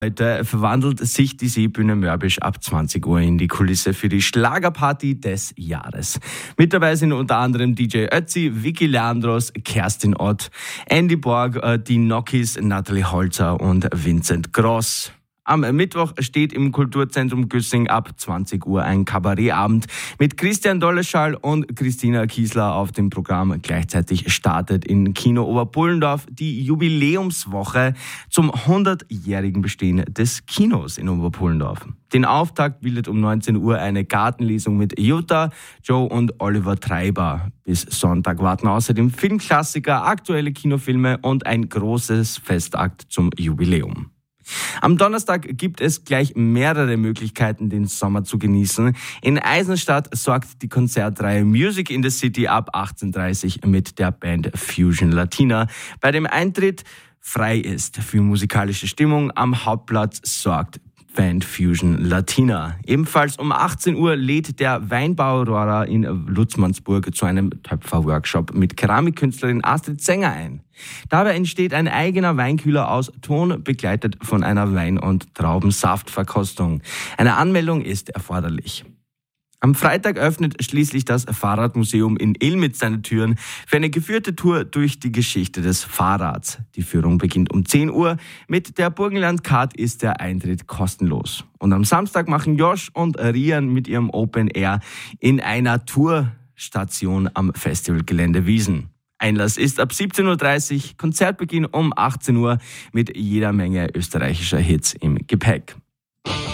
Heute verwandelt sich die Seebühne Mörbisch ab 20 Uhr in die Kulisse für die Schlagerparty des Jahres. Mit dabei sind unter anderem DJ Ötzi, Vicky Leandros, Kerstin Ott, Andy Borg, die Nokis, Natalie Holzer und Vincent Gross. Am Mittwoch steht im Kulturzentrum Güssing ab 20 Uhr ein Kabarettabend mit Christian Dolleschall und Christina Kiesler auf dem Programm. Gleichzeitig startet in Kino Oberpullendorf die Jubiläumswoche zum 100-jährigen Bestehen des Kinos in Oberpullendorf. Den Auftakt bildet um 19 Uhr eine Gartenlesung mit Jutta, Joe und Oliver Treiber. Bis Sonntag warten außerdem Filmklassiker, aktuelle Kinofilme und ein großes Festakt zum Jubiläum. Am Donnerstag gibt es gleich mehrere Möglichkeiten, den Sommer zu genießen. In Eisenstadt sorgt die Konzertreihe Music in the City ab 18:30 mit der Band Fusion Latina. Bei dem Eintritt frei ist für musikalische Stimmung am Hauptplatz sorgt Band Fusion Latina. Ebenfalls um 18 Uhr lädt der Weinbau Aurora in Lutzmannsburg zu einem Töpferworkshop mit Keramikkünstlerin Astrid Sänger ein. Dabei entsteht ein eigener Weinkühler aus Ton, begleitet von einer Wein- und Traubensaftverkostung. Eine Anmeldung ist erforderlich. Am Freitag öffnet schließlich das Fahrradmuseum in Ilmitz seine Türen für eine geführte Tour durch die Geschichte des Fahrrads. Die Führung beginnt um 10 Uhr. Mit der Burgenland-Card ist der Eintritt kostenlos. Und am Samstag machen Josh und Rian mit ihrem Open Air in einer Tourstation am Festivalgelände Wiesen. Einlass ist ab 17:30 Uhr, Konzertbeginn um 18 Uhr mit jeder Menge österreichischer Hits im Gepäck.